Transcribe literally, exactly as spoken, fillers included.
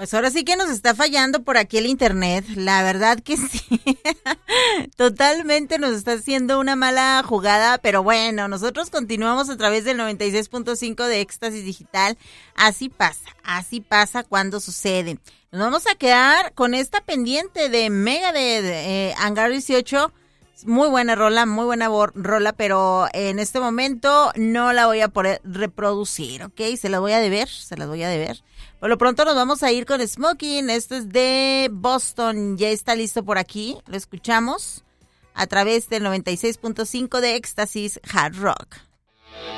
Pues ahora sí que nos está fallando por aquí el internet, la verdad que sí, totalmente nos está haciendo una mala jugada, pero bueno, nosotros continuamos a través del noventa y seis punto cinco de Éxtasis Digital, así pasa, así pasa cuando sucede. Nos vamos a quedar con esta pendiente de Megadeth, eh, Hangar dieciocho, muy buena rola, muy buena bo- rola, pero en este momento no la voy a poder reproducir, ¿ok? Se la voy a deber, se las voy a deber. Por lo pronto nos vamos a ir con Smoking, esto es de Boston, ya está listo por aquí, lo escuchamos a través del noventa y seis punto cinco de Éxtasis Hard Rock.